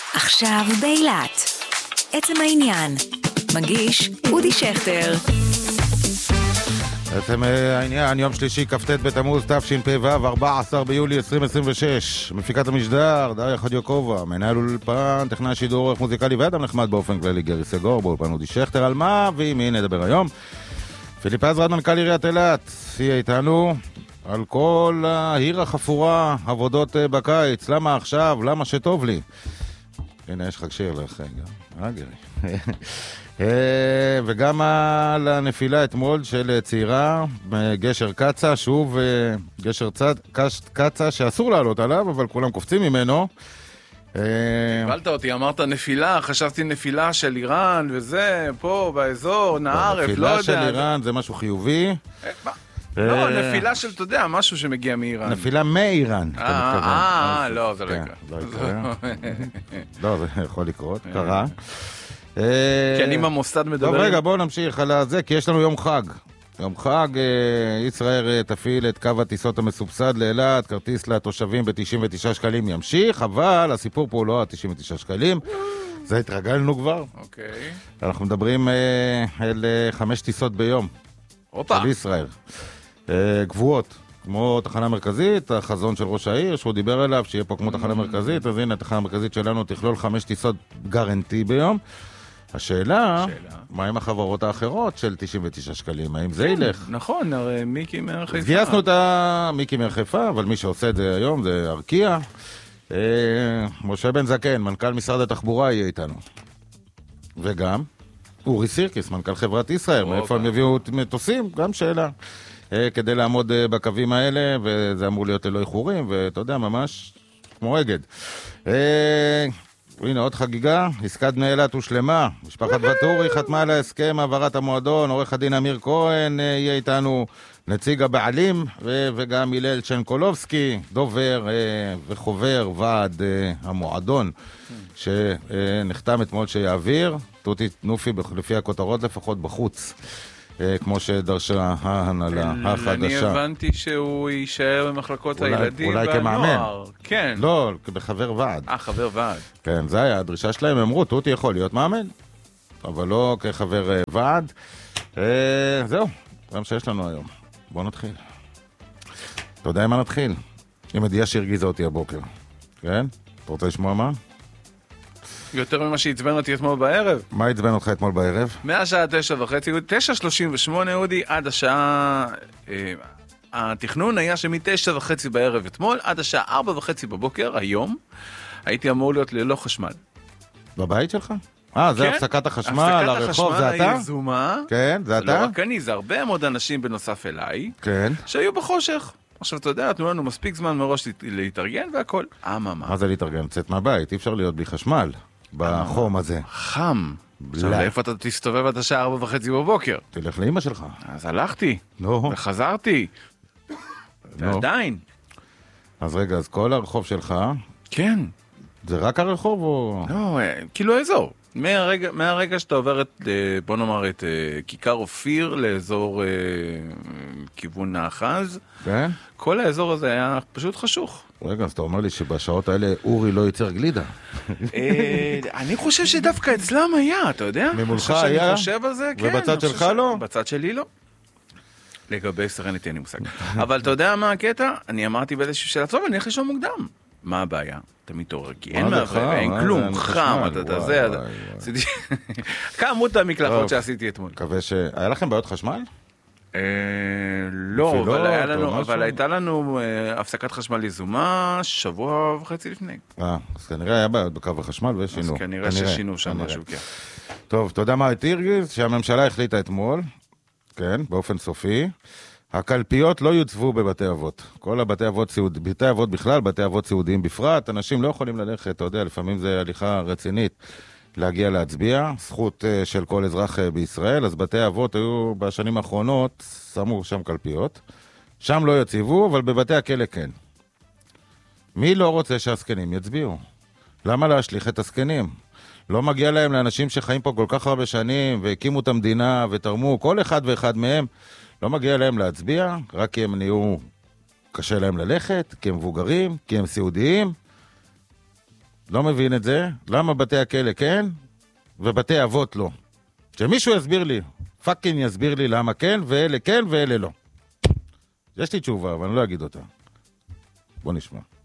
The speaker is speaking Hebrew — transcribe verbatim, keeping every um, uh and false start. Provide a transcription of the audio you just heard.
עכשיו באילת. עצם העניין. מגיש אודי שכטר. עצם העניין, יום שלישי, כ"ט בתמוז תשפ"ו, ארבעה עשר ביולי עשרים עשרים ושש. מפיקת המשדר, דריה חדיוקובה, מנהל אולפן, טכנאי שידור, עורך מוזיקלי ואדם נחמד באופן כללי, גרי סגור, באולפן אודי שכטר. על מה ועם מי נדבר היום? פיליפ עזרד, מנכ"ל עיריית אילת, יהיה איתנו על כל העיר החפורה, עבודות בקיץ, למה עכשיו, למה שטוב לי. הנה, יש לך שיר לך גם, אה גרי? וגם על הנפילה אתמול של צעירה בגשר קצה, שוב גשר צד, קצה שאסור לעלות עליו, אבל כולם קופצים ממנו. הבלת אותי, אמרת נפילה, חשבתי נפילה של איראן וזה, פה באזור, נערף, לא יודע. נפילה של איראן זה משהו חיובי. לא, נפילה של, אתה יודע, משהו שמגיע מאיראן. נפילה מאיראן. אה, לא, זה לא יקרה. לא, זה יכול לקרות, קרה. כי אני במוסד מדבר. טוב, רגע, בואו נמשיך על זה, כי יש לנו יום חג. יום חג, ישראל תפעיל את קו הטיסות המסובסד לאילת, כרטיס לתושבים ב-תשעים ותשעה שקלים ימשיך, אבל הסיפור פה לא ה-תשעים ותשעה שקלים, זה התרגלנו כבר. אוקיי. אנחנו מדברים על חמש טיסות ביום. אופה. של ישראל. גבוהות. כמו תחנה מרכזית, החזון של ראש העיר, שהוא דיבר עליו, שיהיה פה כמו תחנה מרכזית, אז הנה, התחנה המרכזית שלנו תכלול חמש טיסות גרנטי ביום. השאלה, מה עם החברות האחרות של תשעים ותשעה שקלים? האם זה ילך? נכון, הרי מיקי מהחיפה. אז גייסנו את המיקי מהחיפה, אבל מי שעושה את זה היום זה ארקיע. משה בן זקן, מנכ"ל משרד התחבורה, יהיה איתנו. וגם אורי סירקיס, מנכ"ל חברת ישראל. מאיפה הם יביאו מטוסים? גם שאלה. כדי לעמוד בקווים האלה, וזה אמור להיות ללא איחורים, ואתה יודע, ממש כמו אגד. הנה עוד חגיגה, עסקת בני אילת הושלמה, משפחת וטורי חתמה על ההסכם, העברת המועדון, עורך הדין אמיר כהן יהיה איתנו, נציג הבעלים, וגם הלל צ'נקולובסקי, דובר וחובר ועד המועדון, שנחתם אתמול שיעביר, תותי נופי לפי הכותרות לפחות בחוץ. כמו שדרשה ההנהלה החדשה. אני הבנתי שהוא יישאר במחלקות הילדים והנוער. אולי כמאמן. כן. לא, בחבר ועד. אה, חבר ועד. כן, זה היה הדרישה שלהם. אמרו, תותי יכול להיות מאמן, אבל לא כחבר ועד. זהו, זה מה שיש לנו היום. בואו נתחיל. אתה יודע מה נתחיל? עם ידיעה שהרגיזה אותי הבוקר. כן? אתה רוצה לשמוע מה? יותר ממה שהצבן אותי אתמול בערב. מה הצבן אותך אתמול בערב? מהשעה תשע וחצי, תשע שלושים ושמונה, אודי, עד השעה... אה, התכנון היה שמתשע וחצי בערב אתמול, עד השעה ארבע וחצי בבוקר, היום, הייתי אמור להיות ללא חשמל. בבית שלך? אה, זה כן? הפסקת החשמל, הרחוב, זה אתה? הפסקת החשמל היזומה. כן, זה אתה? לא רק אני, זה הרבה מאוד אנשים בנוסף אליי. כן. שהיו בחושך. עכשיו, אתה יודע, תנו לנו מספיק זמן מראש להתארגן והכל. אממה. מה זה להתארגן? צאת מהבית, אי אפשר להיות בלי חשמל. בחום הזה. חם. עכשיו, לאיפה אתה תסתובב עד השעה ארבע וחצי בבוקר? תלך לאמא שלך. אז הלכתי. נו. וחזרתי. ועדיין. אז רגע, אז כל הרחוב שלך... כן. זה רק הרחוב או... לא, כאילו האזור. מהרגע, מהרגע שאתה עובר את, בוא נאמר, את כיכר אופיר לאזור כיוון האחז, כן? כל האזור הזה היה פשוט חשוך. רגע, אז אתה אומר לי שבשעות האלה אורי לא ייצר גלידה. אני חושב שדווקא אצלם היה, אתה יודע? ממולך היה? אני חושב על זה, כן. ובצד שלך לא? בצד שלי לא. לגבי סרנטי אין לי מושג. אבל אתה יודע מה הקטע? אני אמרתי באיזשהו שאלה, טוב, אני הולך לישון מוקדם. מה הבעיה? אתה מתעורר, כי אין מעבר, אין כלום, חם, אתה זה, כמות המקלחות שעשיתי אתמול. מקווה ש... היה לכם בעיות חשמל? לא, אבל הייתה לנו הפסקת חשמל יזומה שבוע וחצי לפני. אה, אז כנראה היה בעיות בקו החשמל ושינו. אז כנראה ששינו שם משהו, כן. טוב, אתה יודע מה הייתי הרגיז? שהממשלה החליטה אתמול, כן, באופן סופי, הקלפיות לא יוצבו בבתי אבות. כל הבתי אבות סיעוד, בתי אבות בכלל, בתי אבות סיעודיים בפרט, אנשים לא יכולים ללכת, אתה יודע, לפעמים זה הליכה רצינית להגיע להצביע, זכות של כל אזרח בישראל, אז בתי אבות היו בשנים האחרונות, שמו שם קלפיות, שם לא יציבו, אבל בבתי הכלא כן. מי לא רוצה שהסקנים יצביעו? למה להשליך את הסקנים? לא מגיע להם לאנשים שחיים פה כל כך הרבה שנים, והקימו את המדינה ותרמו, כל אחד ואחד מהם, לא מגיע להם להצביע, רק כי הם נהיו קשה להם ללכת, כי הם מבוגרים, כי הם סיעודיים. לא מבין את זה, למה בתי הכלא כן, ובתי אבות לא. שמישהו יסביר לי, פאקינג יסביר לי למה כן, ואלה כן, ואלה לא. יש לי תשובה, אבל אני לא אגיד אותה. בוא נשמע.